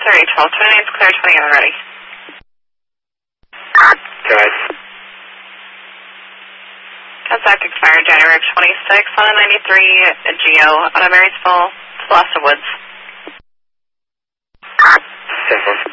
12. 29's clear, 20 are ready. Good. Contact expired January 26 on a 93 Geo out of Marysville, Tulsa Woods. Simple.